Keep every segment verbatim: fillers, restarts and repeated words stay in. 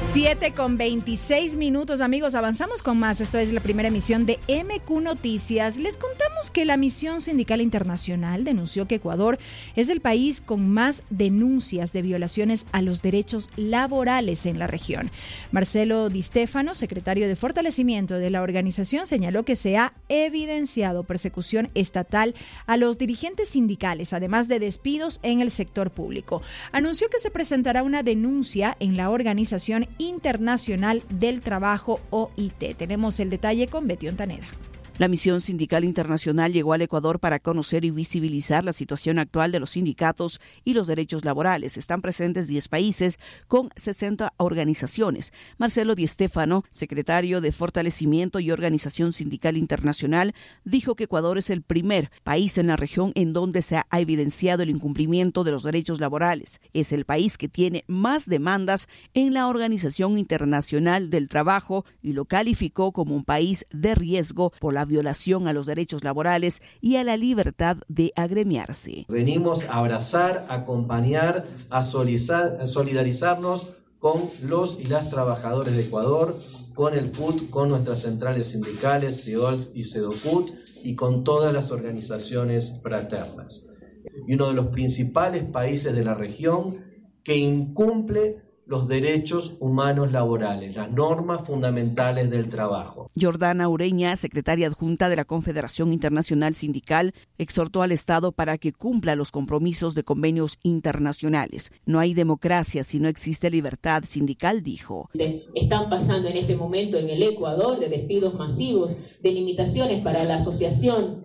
siete con veintiséis minutos, amigos, avanzamos con más. Esto es la primera emisión de M Q Noticias. Les contamos que la Misión Sindical Internacional denunció que Ecuador es el país con más denuncias de violaciones a los derechos laborales en la región. Marcelo Di Stefano, secretario de Fortalecimiento de la organización, señaló que se ha evidenciado persecución estatal a los dirigentes sindicales, además de despidos en el sector público. Anunció que se presentará una denuncia en la Organización Internacional del Trabajo, O I T. Tenemos el detalle con Betty Ontaneda. La Misión Sindical Internacional llegó al Ecuador para conocer y visibilizar la situación actual de los sindicatos y los derechos laborales. Están presentes diez países con sesenta organizaciones. Marcelo Di Stefano, secretario de Fortalecimiento y Organización Sindical Internacional, dijo que Ecuador es el primer país en la región en donde se ha evidenciado el incumplimiento de los derechos laborales. Es el país que tiene más demandas en la Organización Internacional del Trabajo y lo calificó como un país de riesgo por la violación a los derechos laborales y a la libertad de agremiarse. Venimos a abrazar, a acompañar, a solidarizarnos con los y las trabajadores de Ecuador, con el F U T, con nuestras centrales sindicales, C E O L y CEDOCUT, y con todas las organizaciones fraternas. Y uno de los principales países de la región que incumple los derechos humanos laborales, las normas fundamentales del trabajo. Jordana Ureña, secretaria adjunta de la Confederación Internacional Sindical, exhortó al Estado para que cumpla los compromisos de convenios internacionales. No hay democracia si no existe libertad sindical, dijo. Están pasando en este momento en el Ecuador de despidos masivos, de limitaciones para la asociación,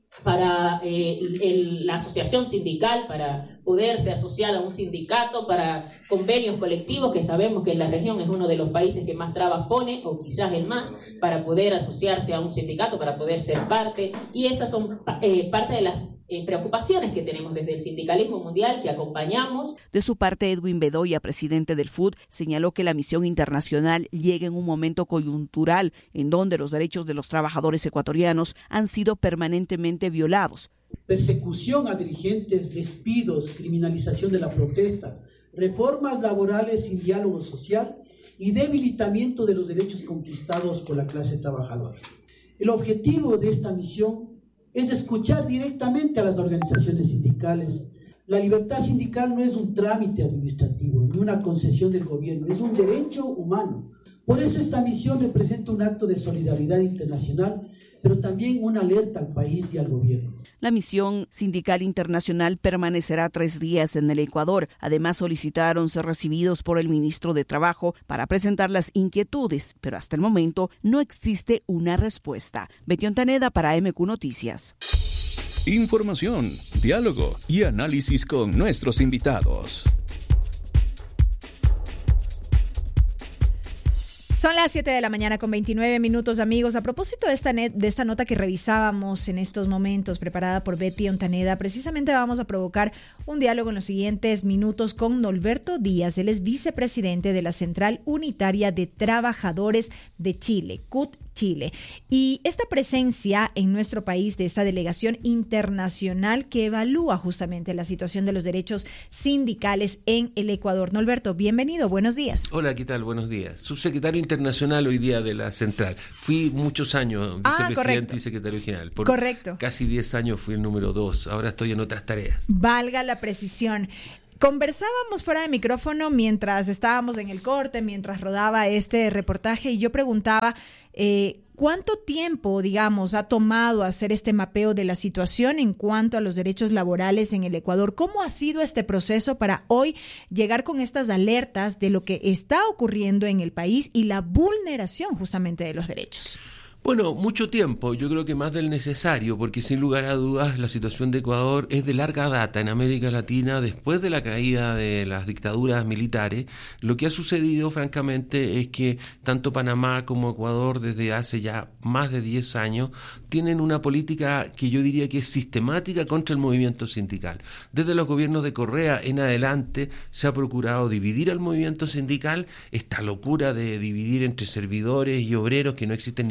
para eh, el, la asociación sindical, para poderse asociar a un sindicato, para convenios colectivos, que sabemos que en la región es uno de los países que más trabas pone, o quizás el más, para poder asociarse a un sindicato, para poder ser parte, y esas son eh, parte de las eh, preocupaciones que tenemos desde el sindicalismo mundial, que acompañamos. De su parte, Edwin Bedoya, presidente del F U D, señaló que la misión internacional llega en un momento coyuntural en donde los derechos de los trabajadores ecuatorianos han sido permanentemente violados. Persecución a dirigentes, despidos, criminalización de la protesta, reformas laborales sin diálogo social y debilitamiento de los derechos conquistados por la clase trabajadora. El objetivo de esta misión es escuchar directamente a las organizaciones sindicales. La libertad sindical no es un trámite administrativo ni una concesión del gobierno, es un derecho humano. Por eso esta misión representa un acto de solidaridad internacional, pero también una alerta al país y al gobierno. La Misión Sindical Internacional permanecerá tres días en el Ecuador. Además, solicitaron ser recibidos por el ministro de Trabajo para presentar las inquietudes, pero hasta el momento no existe una respuesta. Betty Ontaneda para M Q Noticias. Información, diálogo y análisis con nuestros invitados. Son las siete de la mañana con veintinueve minutos, amigos. A propósito de esta, net, de esta nota que revisábamos en estos momentos, preparada por Betty Ontaneda, precisamente vamos a provocar un diálogo en los siguientes minutos con Norberto Díaz. Él es vicepresidente de la Central Unitaria de Trabajadores de Chile, C U T Chile. Y esta presencia en nuestro país de esta delegación internacional que evalúa justamente la situación de los derechos sindicales en el Ecuador. Norberto, bienvenido, buenos días. Hola, ¿qué tal? Buenos días. Subsecretario internacional hoy día de la Central. Fui muchos años vicepresidente ah, y secretario general. Por correcto. Casi diez años fui el número dos. Ahora estoy en otras tareas. Valga la precisión. Conversábamos fuera de micrófono mientras estábamos en el corte, mientras rodaba este reportaje, y yo preguntaba eh, ¿cuánto tiempo, digamos, ha tomado hacer este mapeo de la situación en cuanto a los derechos laborales en el Ecuador? ¿Cómo ha sido este proceso para hoy llegar con estas alertas de lo que está ocurriendo en el país y la vulneración justamente de los derechos? Bueno, mucho tiempo, yo creo que más del necesario, porque sin lugar a dudas la situación de Ecuador es de larga data en América Latina. Después de la caída de las dictaduras militares, lo que ha sucedido francamente es que tanto Panamá como Ecuador desde hace ya más de diez años tienen una política que yo diría que es sistemática contra el movimiento sindical. Desde los gobiernos de Correa en adelante se ha procurado dividir al movimiento sindical, esta locura de dividir entre servidores y obreros que no existe en ningún lado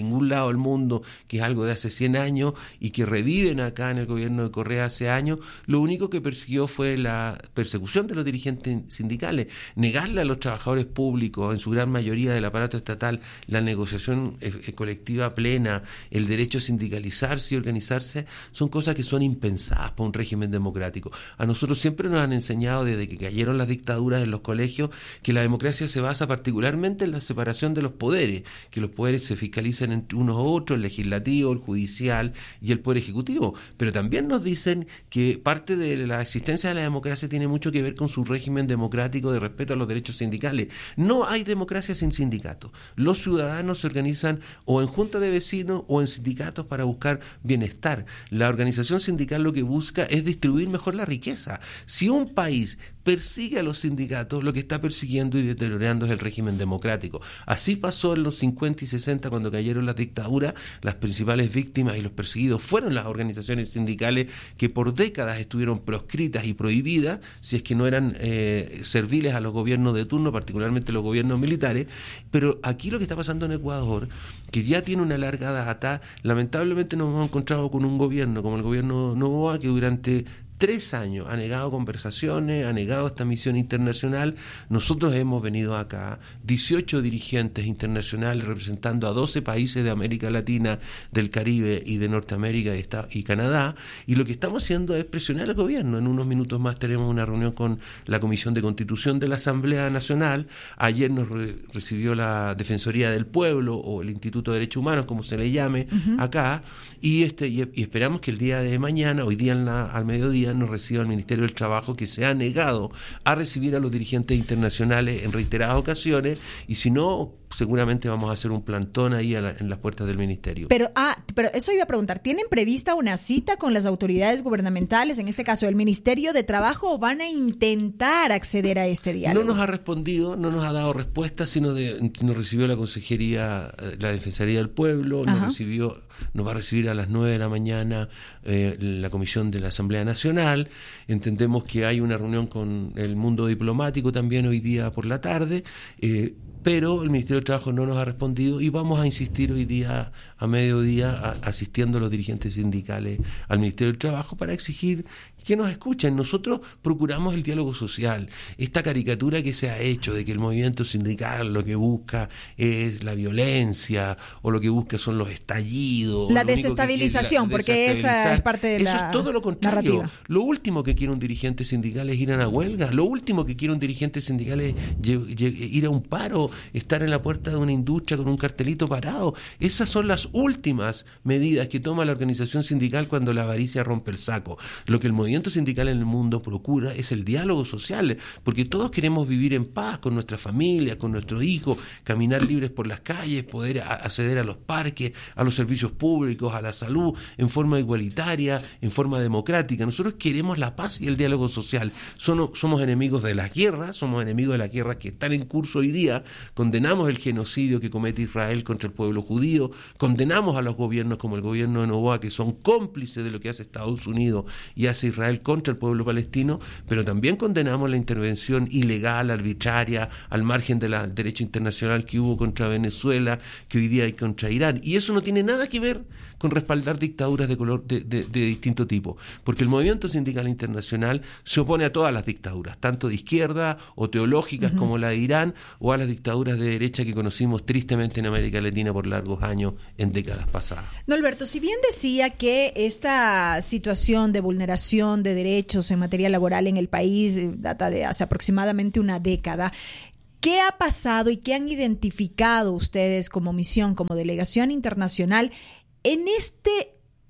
cambiado el mundo, que es algo de hace cien años y que reviven acá en el gobierno de Correa hace años, lo único que persiguió fue la persecución de los dirigentes sindicales, negarle a los trabajadores públicos, en su gran mayoría del aparato estatal, la negociación eh, colectiva plena, el derecho a sindicalizarse y organizarse, son cosas que son impensadas para un régimen democrático. A nosotros siempre nos han enseñado desde que cayeron las dictaduras en los colegios que la democracia se basa particularmente en la separación de los poderes, que los poderes se fiscalicen entre unos u otros, el legislativo, el judicial y el poder ejecutivo. Pero también nos dicen que parte de la existencia de la democracia tiene mucho que ver con su régimen democrático de respeto a los derechos sindicales. No hay democracia sin sindicatos. Los ciudadanos se organizan o en junta de vecinos o en sindicatos para buscar bienestar. La organización sindical lo que busca es distribuir mejor la riqueza. Si un país persigue a los sindicatos, lo que está persiguiendo y deteriorando es el régimen democrático. Así pasó en los cincuenta y sesenta cuando cayeron las dictaduras. Las principales víctimas y los perseguidos fueron las organizaciones sindicales que por décadas estuvieron proscritas y prohibidas, si es que no eran eh, serviles a los gobiernos de turno, particularmente los gobiernos militares. Pero aquí lo que está pasando en Ecuador, que ya tiene una larga data, lamentablemente nos hemos encontrado con un gobierno como el gobierno Noboa, que durante tres años ha negado conversaciones, ha negado esta misión internacional. Nosotros hemos venido acá, dieciocho dirigentes internacionales representando a doce países de América Latina, del Caribe y de Norteamérica y, está, y Canadá, y lo que estamos haciendo es presionar al gobierno. En unos minutos más tenemos una reunión con la Comisión de Constitución de la Asamblea Nacional. Ayer nos re- recibió la Defensoría del Pueblo o el Instituto de Derechos Humanos, como se le llame, uh-huh. acá, y, este, y, y esperamos que el día de mañana, hoy día en la, al mediodía, nos reciba el Ministerio del Trabajo, que se ha negado a recibir a los dirigentes internacionales en reiteradas ocasiones, y si no, seguramente vamos a hacer un plantón ahí a la, en las puertas del ministerio. Pero, ah, pero eso iba a preguntar, ¿tienen prevista una cita con las autoridades gubernamentales, en este caso el Ministerio de Trabajo, o van a intentar acceder a este diálogo? No nos ha respondido, no nos ha dado respuesta, sino de, nos recibió la Consejería, la Defensoría del Pueblo, nos Ajá. recibió, nos va a recibir a las nueve de la mañana eh, la Comisión de la Asamblea Nacional. Entendemos que hay una reunión con el mundo diplomático también hoy día por la tarde, eh, pero el Ministerio del Trabajo no nos ha respondido y vamos a insistir hoy día a mediodía a, asistiendo a los dirigentes sindicales al Ministerio del Trabajo para exigir que nos escuchen. Nosotros procuramos el diálogo social. Esta caricatura que se ha hecho de que el movimiento sindical lo que busca es la violencia o lo que busca son los estallidos. La desestabilización, que quiere, la, porque esa es parte de Eso la es todo lo contrario. Narrativa. Lo último que quiere un dirigente sindical es ir a una huelga. Lo último que quiere un dirigente sindical es ir a un paro, estar en la puerta de una industria con un cartelito parado. Esas son las últimas medidas que toma la organización sindical cuando la avaricia rompe el saco. Lo que el movimiento sindical en el mundo procura es el diálogo social, porque todos queremos vivir en paz con nuestra familia, con nuestros hijos, caminar libres por las calles, poder a- acceder a los parques, a los servicios públicos, a la salud, en forma igualitaria, en forma democrática. Nosotros queremos la paz y el diálogo social. Son, somos enemigos de las guerras, somos enemigos de las guerras que están en curso hoy día, condenamos el genocidio que comete Israel contra el pueblo judío, condenamos a los gobiernos como el gobierno de Noboa, que son cómplices de lo que hace Estados Unidos y hace Israel contra el pueblo palestino, pero también condenamos la intervención ilegal, arbitraria, al margen del derecho internacional que hubo contra Venezuela, que hoy día hay contra Irán. Y eso no tiene nada que ver con respaldar dictaduras de color de, de, de distinto tipo, porque el movimiento sindical internacional se opone a todas las dictaduras, tanto de izquierda o teológicas uh-huh. como la de Irán, o a las dictaduras de derecha que conocimos tristemente en América Latina por largos años en décadas pasadas. No, Alberto, si bien decía que esta situación de vulneración de derechos en materia laboral en el país data de hace aproximadamente una década, ¿qué ha pasado y qué han identificado ustedes como misión, como delegación internacional en este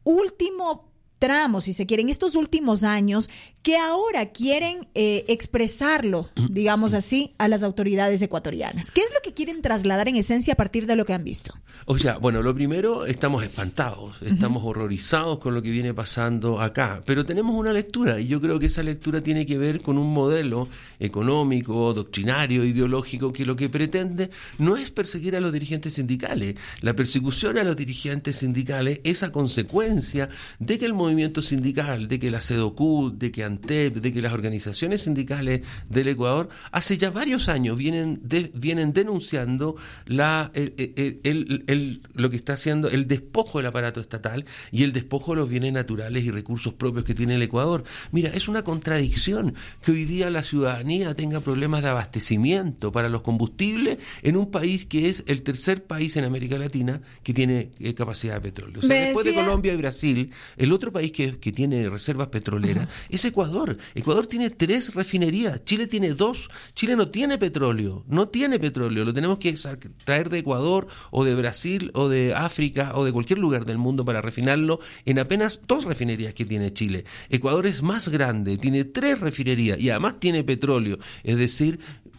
último tramo, si se quiere, en estos últimos años, que ahora quieren eh, expresarlo, digamos así, a las autoridades ecuatorianas? ¿Qué es lo que quieren trasladar en esencia a partir de lo que han visto? O sea, bueno, lo primero, estamos espantados, estamos uh-huh. horrorizados con lo que viene pasando acá, pero tenemos una lectura, y yo creo que esa lectura tiene que ver con un modelo económico, doctrinario, ideológico, que lo que pretende no es perseguir a los dirigentes sindicales. La persecución a los dirigentes sindicales es a consecuencia de que el movimiento movimiento sindical, de que la SEDOCUT, de que ANTEP, de que las organizaciones sindicales del Ecuador hace ya varios años vienen de, vienen denunciando la el, el, el, el, lo que está haciendo el despojo del aparato estatal y el despojo de los bienes naturales y recursos propios que tiene el Ecuador. Mira, es una contradicción que hoy día la ciudadanía tenga problemas de abastecimiento para los combustibles en un país que es el tercer país en América Latina que tiene eh, capacidad de petróleo. O sea, después de Colombia y Brasil, el otro país que, que tiene reservas petroleras uh-huh. es Ecuador. Ecuador tiene tres refinerías, Chile tiene dos. Chile no tiene petróleo, no tiene petróleo, lo tenemos que traer de Ecuador o de Brasil o de África o de cualquier lugar del mundo para refinarlo en apenas dos refinerías que tiene Chile. Ecuador es más grande, tiene tres refinerías y además tiene petróleo, es decir,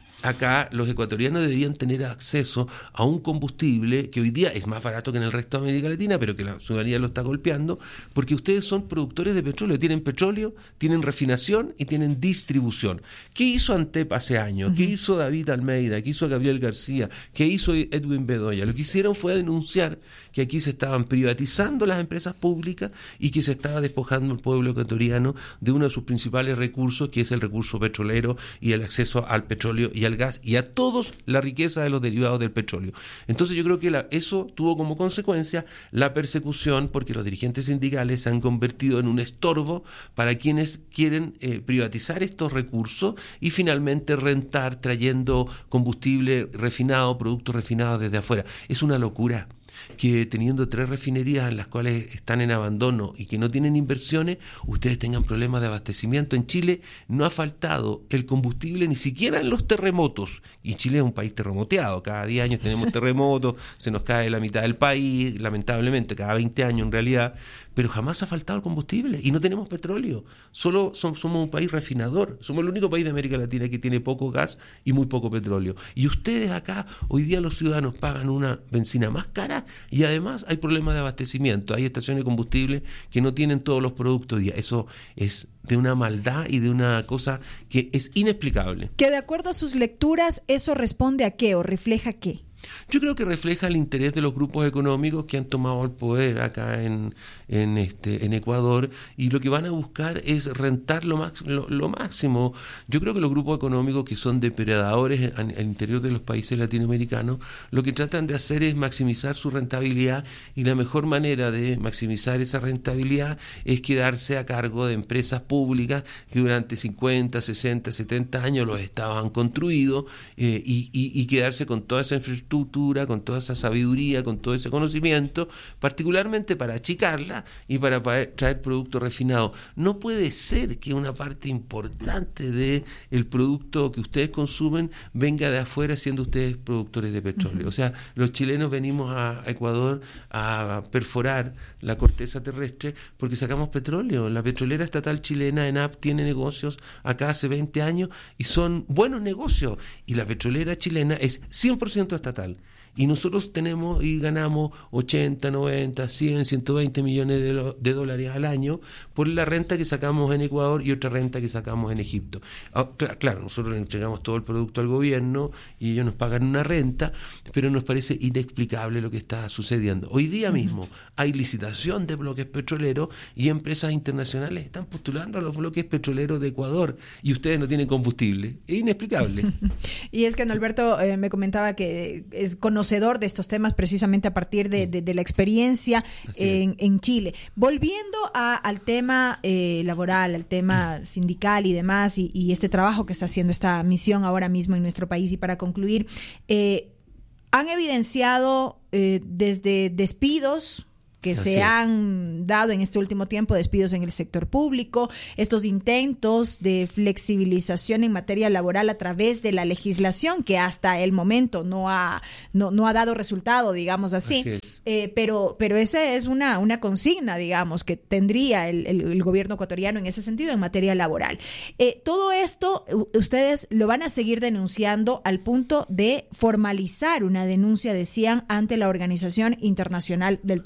acá los ecuatorianos deberían tener acceso a un combustible que hoy día es más barato que en el resto de América Latina, pero que la ciudadanía lo está golpeando, porque ustedes son productores de petróleo, tienen petróleo, tienen refinación y tienen distribución. ¿Qué hizo ANTEP hace años? ¿Qué hizo David Almeida? ¿Qué hizo Gabriel García? ¿Qué hizo Edwin Bedoya? Lo que hicieron fue denunciar que aquí se estaban privatizando las empresas públicas y que se estaba despojando al pueblo ecuatoriano de uno de sus principales recursos, que es el recurso petrolero y el acceso al petróleo y al gas y a todos la riqueza de los derivados del petróleo. Entonces yo creo que la, eso tuvo como consecuencia la persecución, porque los dirigentes sindicales se han convertido en un estorbo para quienes quieren eh, privatizar estos recursos y finalmente rentar trayendo combustible refinado, productos refinados desde afuera. Es una locura que teniendo tres refinerías en las cuales están en abandono y que no tienen inversiones, ustedes tengan problemas de abastecimiento. En Chile no ha faltado el combustible ni siquiera en los terremotos, y Chile es un país terremoteado, cada diez años tenemos terremotos, se nos cae la mitad del país, lamentablemente cada veinte años en realidad, pero jamás ha faltado el combustible y no tenemos petróleo, solo somos un país refinador, somos el único país de América Latina que tiene poco gas y muy poco petróleo, y ustedes acá, hoy día los ciudadanos pagan una benzina más cara y además hay problemas de abastecimiento, hay estaciones de combustible que no tienen todos los productos día. Eso es de una maldad y de una cosa que es inexplicable. Que de acuerdo a sus lecturas, ¿eso responde a qué o refleja qué? Yo creo que refleja el interés de los grupos económicos que han tomado el poder acá en, en este en Ecuador, y lo que van a buscar es rentar lo, max, lo, lo máximo. Yo creo que los grupos económicos que son depredadores al, al interior de los países latinoamericanos, lo que tratan de hacer es maximizar su rentabilidad, y la mejor manera de maximizar esa rentabilidad es quedarse a cargo de empresas públicas que durante cincuenta, sesenta, setenta años los estados han construido eh, y, y, y quedarse con toda esa infraestructura, con toda esa sabiduría, con todo ese conocimiento, particularmente para achicarla y para traer productos refinados. No puede ser que una parte importante de el producto que ustedes consumen venga de afuera, siendo ustedes productores de petróleo. Uh-huh. O sea, los chilenos venimos a Ecuador a perforar la corteza terrestre porque sacamos petróleo. La petrolera estatal chilena, ENAP, tiene negocios acá hace veinte años y son buenos negocios, y la petrolera chilena es cien por ciento estatal. Y nosotros tenemos y ganamos ochenta, noventa, cien, ciento veinte millones de, lo, de dólares al año por la renta que sacamos en Ecuador y otra renta que sacamos en Egipto. Ah, cl- claro, nosotros le entregamos todo el producto al gobierno y ellos nos pagan una renta, pero nos parece inexplicable lo que está sucediendo. Hoy día mismo hay licitación de bloques petroleros y empresas internacionales están postulando a los bloques petroleros de Ecuador y ustedes no tienen combustible. Es inexplicable. Y es que Norberto eh, me comentaba que es conocido de estos temas precisamente a partir de, de, de la experiencia en, en Chile. Volviendo a, al tema eh, laboral, al tema sindical y demás, y, y este trabajo que está haciendo esta misión ahora mismo en nuestro país, y para concluir, eh, han evidenciado eh, desde despidos que Así se es. han dado en este último tiempo, despidos en el sector público, estos intentos de flexibilización en materia laboral a través de la legislación que hasta el momento no ha no, no ha dado resultado, digamos así, así es. eh, pero pero esa es una, una consigna, digamos, que tendría el, el, el gobierno ecuatoriano en ese sentido en materia laboral. Eh, todo esto ustedes lo van a seguir denunciando al punto de formalizar una denuncia, decían, ante la Organización Internacional del Trabajo.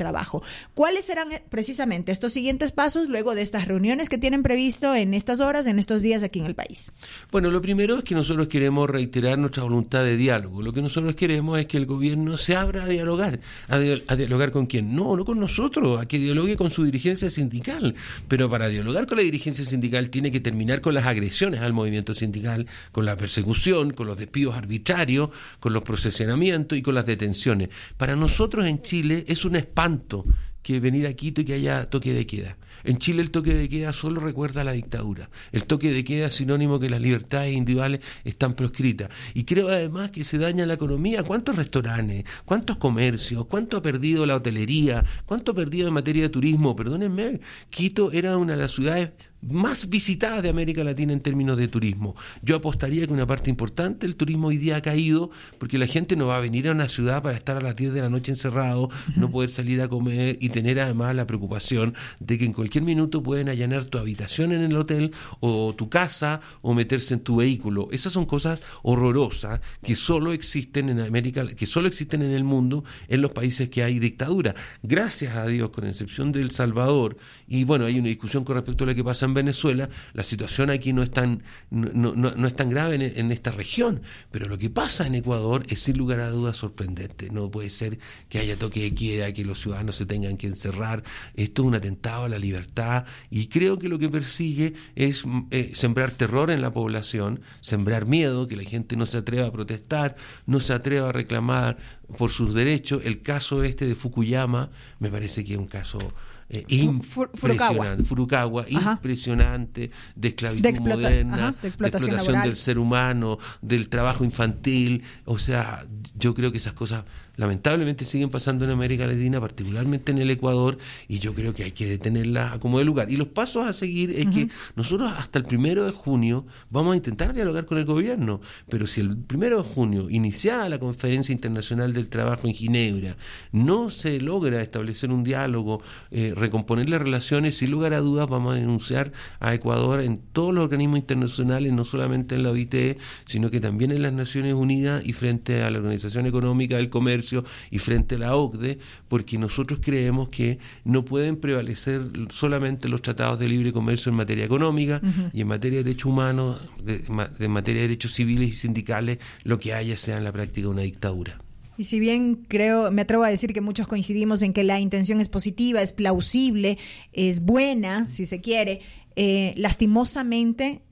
¿Cuáles serán precisamente estos siguientes pasos luego de estas reuniones que tienen previsto en estas horas, en estos días aquí en el país? Bueno, lo primero es que nosotros queremos reiterar nuestra voluntad de diálogo. Lo que nosotros queremos es que el gobierno se abra a dialogar. ¿A, di- a dialogar con quién? No, no con nosotros, a que dialogue con su dirigencia sindical. Pero para dialogar con la dirigencia sindical tiene que terminar con las agresiones al movimiento sindical, con la persecución, con los despidos arbitrarios, con los procesionamientos y con las detenciones. Para nosotros en Chile es un espanto que venir a Quito y que haya toque de queda. En Chile el toque de queda solo recuerda a la dictadura. El toque de queda es sinónimo que las libertades individuales están proscritas. Y creo además que se daña la economía. ¿Cuántos restaurantes? ¿Cuántos comercios? ¿Cuánto ha perdido la hotelería? ¿Cuánto ha perdido en materia de turismo? Perdónenme, Quito era una de las ciudades más visitadas de América Latina en términos de turismo. Yo apostaría que una parte importante del turismo hoy día ha caído porque la gente no va a venir a una ciudad para estar a las diez de la noche encerrado, uh-huh. no poder salir a comer y tener además la preocupación de que en cualquier minuto pueden allanar tu habitación en el hotel o tu casa o meterse en tu vehículo. Esas son cosas horrorosas que solo existen en América, que solo existen en el mundo en los países que hay dictadura. Gracias a Dios, con excepción de El Salvador, y bueno, hay una discusión con respecto a lo que pasa en Venezuela, la situación aquí no es tan, no, no, no es tan grave en, en esta región, pero lo que pasa en Ecuador es sin lugar a dudas sorprendente. No puede ser que haya toque de queda, que los ciudadanos se tengan que encerrar. Esto es un atentado a la libertad y creo que lo que persigue es eh, sembrar terror en la población, sembrar miedo, que la gente no se atreva a protestar, no se atreva a reclamar por sus derechos. El caso este de Fukuyama me parece que es un caso Eh, impresionante, Furukawa, impresionante, de esclavitud de explota, moderna, ajá, de explotación, de explotación del ser humano, del trabajo infantil. O sea, yo creo que esas cosas lamentablemente siguen pasando en América Latina, particularmente en el Ecuador, y yo creo que hay que detenerlas a como de lugar. Y los pasos a seguir es uh-huh. que nosotros hasta el primero de junio vamos a intentar dialogar con el gobierno, pero si el primero de junio, iniciada la Conferencia Internacional del Trabajo en Ginebra, no se logra establecer un diálogo, eh, recomponer las relaciones, sin lugar a dudas vamos a denunciar a Ecuador en todos los organismos internacionales, no solamente en la O I T, sino que también en las Naciones Unidas y frente a la Organización Económica del Comercio y frente a la O C D E, porque nosotros creemos que no pueden prevalecer solamente los tratados de libre comercio en materia económica uh-huh. y en materia de derechos humanos, de, de materia de derechos civiles y sindicales, lo que haya sea en la práctica una dictadura. Y si bien creo, me atrevo a decir que muchos coincidimos en que la intención es positiva, es plausible, es buena, si se quiere, eh, lastimosamente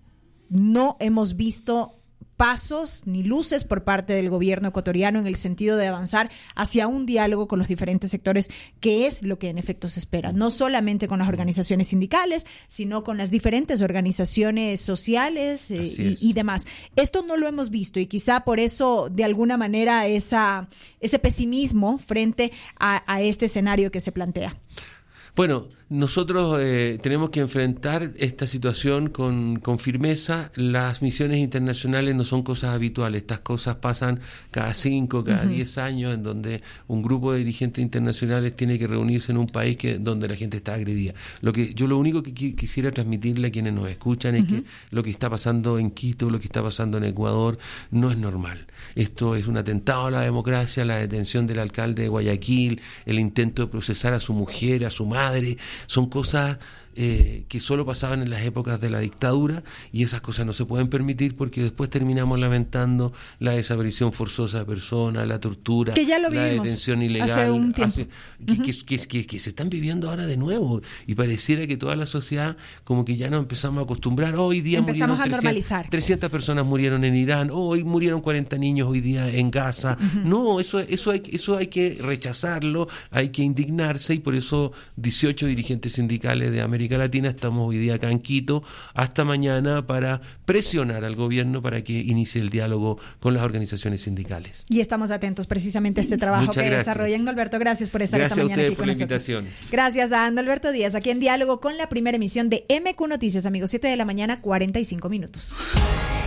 no hemos visto pasos ni luces por parte del gobierno ecuatoriano en el sentido de avanzar hacia un diálogo con los diferentes sectores, que es lo que en efecto se espera, no solamente con las organizaciones sindicales, sino con las diferentes organizaciones sociales eh, y, y demás. Esto no lo hemos visto y quizá por eso de alguna manera esa, ese pesimismo frente a, a este escenario que se plantea. Bueno, nosotros eh, tenemos que enfrentar esta situación con, con firmeza. Las misiones internacionales no son cosas habituales. Estas cosas pasan cada cinco, cada uh-huh. diez años, en donde un grupo de dirigentes internacionales tiene que reunirse en un país que donde la gente está agredida. Lo que yo lo único que qu- quisiera transmitirle a quienes nos escuchan uh-huh. es que lo que está pasando en Quito, lo que está pasando en Ecuador, no es normal. Esto es un atentado a la democracia, la detención del alcalde de Guayaquil, el intento de procesar a su mujer, a su madre. Son cosas eh, que solo pasaban en las épocas de la dictadura y esas cosas no se pueden permitir porque después terminamos lamentando la desaparición forzosa de personas, la tortura, que ya lo la vimos detención ilegal hace un tiempo. hace, que, uh-huh. que, que, que, que se están viviendo ahora de nuevo y pareciera que toda la sociedad como que ya nos empezamos a acostumbrar. Hoy día empezamos murieron a normalizar. trescientas personas murieron en Irán, hoy murieron cuarenta niños hoy día en Gaza. Uh-huh. No, eso, eso, hay, eso hay que rechazarlo, hay que indignarse y por eso dieciocho dirigentes sindicales de América Latina estamos hoy día acá en Quito hasta mañana para presionar al gobierno para que inicie el diálogo con las organizaciones sindicales. Y estamos atentos precisamente a este trabajo Muchas que gracias. desarrolla Andalberto. Gracias por estar gracias esta mañana aquí con nosotros. Gracias a ustedes por la invitación. Gracias a Andalberto Díaz, aquí en Diálogo con la primera emisión de M Q Noticias, amigos, siete de la mañana, cuarenta y cinco minutos.